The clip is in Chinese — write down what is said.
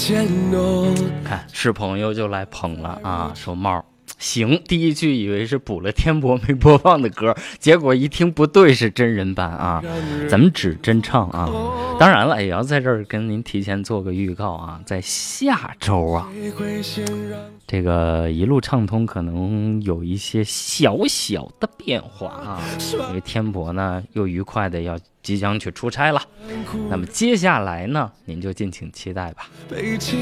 看是朋友就来捧了啊，说猫行，第一句以为是补了天博没播放的歌，结果一听不对，是真人版啊，咱们只真唱啊。当然了，也要在这儿跟您提前做个预告啊，在下周啊，这个一路畅通可能有一些小小的变化啊，因为天博呢又愉快的要即将去出差了。那么接下来呢，您就敬请期待吧。